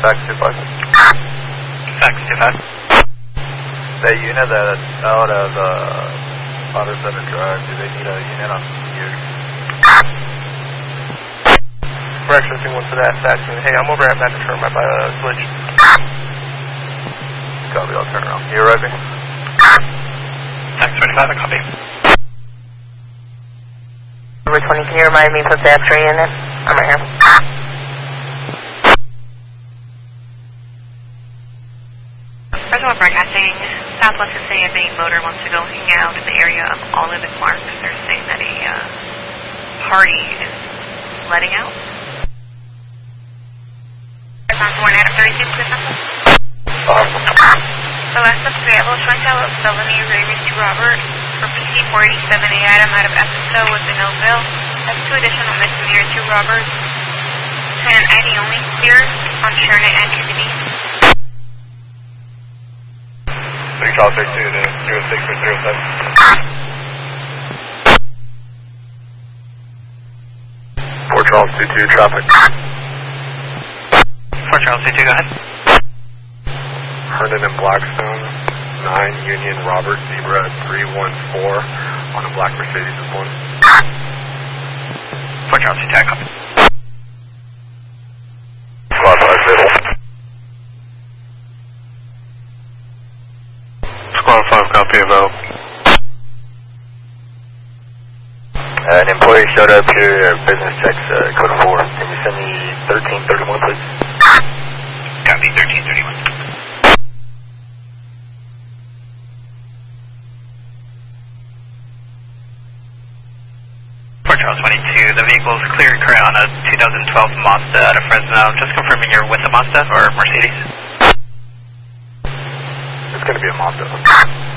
Fax 25. Fax 25. That unit that's out of Auto Center Drive, do they need a unit on here? We're accessing one for that fax. Hey, I'm over at Mandatory by glitch. Copy, I'll turn around. You arriving? Fax 25, a copy. Number 20, can you remind me to put the X-ray in it? I'm right here. Reservoir broadcasting, Southwest is saying a main motor wants to go hang out in the area of Olive and Mark. They're saying that a party is letting out. One out of 36 to something. The last that's available, Chantal of Felony Raven to Robert for PC 487A Adam out of Episto with the Noville. That's 2 additional misdemeanor to Robert. Plan ID only clear on Sharon and Kennedy. 3 Charles 32 to 06 or 07. 4 Charles 22 traffic. 4 Charles 22, go ahead. Herndon and Blackstone, 9 Union Robert Zebra 314 on a black Mercedes this morning. 4 Charles 22, I copy. Squad 5 middle. Squad 5 copy about. An employee showed up here, business checks, code 4. Can you send me 1331 please? Copy, 1331. Charles 22, the vehicle is clear and current on a 2012 Mazda out of Fresno. Just confirming you're with a Mazda or Mercedes? It's going to be a Mazda.